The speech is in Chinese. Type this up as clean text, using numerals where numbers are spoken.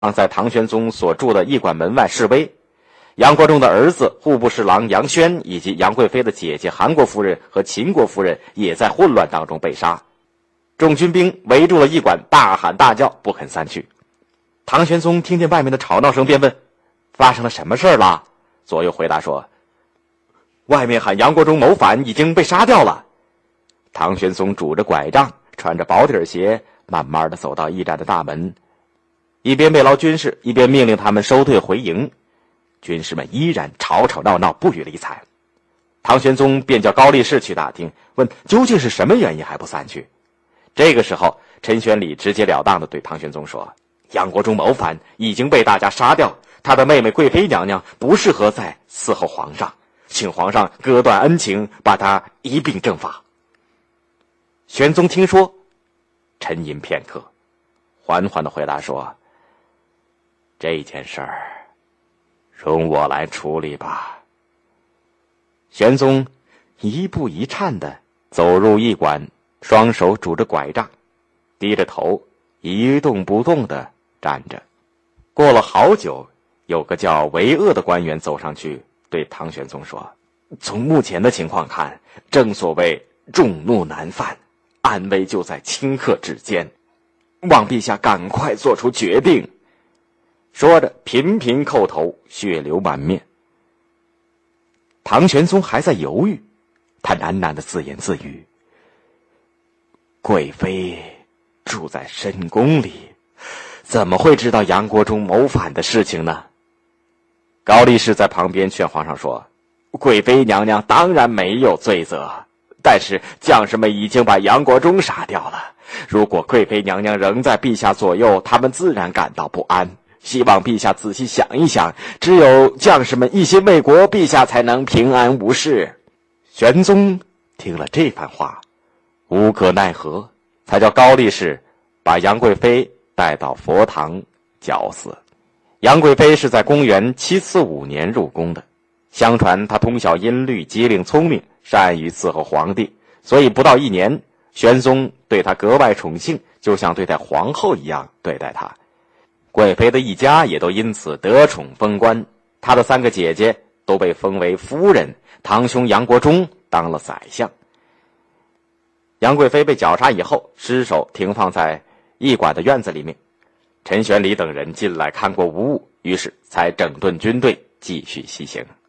在唐玄宗所住的驿馆门外示威。杨国忠的儿子户部侍郎杨宣以及杨贵妃的姐姐韩国夫人和秦国夫人也在混乱当中被杀。众军兵围住了驿馆，大喊大叫，不肯散去。唐玄宗听见外面的吵闹声，便问：发生了什么事了？左右回答说：外面喊杨国忠谋反，已经被杀掉了。唐玄宗拄着拐杖，穿着薄底鞋，慢慢地走到驿站的大门，一边慰劳军士，一边命令他们收队回营。军士们依然吵吵闹闹，不予理睬。唐玄宗便叫高力士去打听，问究竟是什么原因还不散去。这个时候，陈玄礼直截了当地对唐玄宗说：杨国忠谋反，已经被大家杀掉，他的妹妹贵妃娘娘不适合再伺候皇上，请皇上割断恩情，把他一并正法。玄宗听说，沉吟片刻，缓缓地回答说：这件事儿容我来处理吧。玄宗一步一颤地走入驿馆，双手拄着拐杖，低着头一动不动地站着。过了好久，有个叫韦鄂的官员走上去对唐玄宗说：从目前的情况看，正所谓众怒难犯，安危就在顷刻之间，望陛下赶快做出决定。说着频频叩头，血流满面。唐玄宗还在犹豫，他喃喃地自言自语：贵妃住在深宫里，怎么会知道杨国忠谋反的事情呢？高力士在旁边劝皇上说：贵妃娘娘当然没有罪责，但是将士们已经把杨国忠杀掉了，如果贵妃娘娘仍在陛下左右，他们自然感到不安。希望陛下仔细想一想，只有将士们一心为国，陛下才能平安无事。玄宗听了这番话，无可奈何，才叫高力士把杨贵妃带到佛堂绞死。杨贵妃是在公元745年入宫的，相传她通晓音律，机灵聪明，善于伺候皇帝，所以不到1年，玄宗对她格外宠幸，就像对待皇后一样对待她。贵妃的一家也都因此得宠封官，她的3个姐姐都被封为夫人，堂兄杨国忠当了宰相。杨贵妃被绞杀以后，尸首停放在驿馆的院子里面。陈玄礼等人进来看过无误，于是才整顿军队，继续西行。